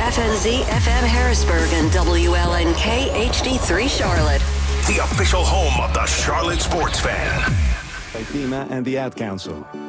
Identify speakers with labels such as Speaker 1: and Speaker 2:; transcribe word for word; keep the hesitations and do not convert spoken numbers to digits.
Speaker 1: F N Z F M Harrisburg and W L N K H D three Charlotte.
Speaker 2: The official home of the Charlotte Sports Fan.
Speaker 3: By FEMA and the Ad Council.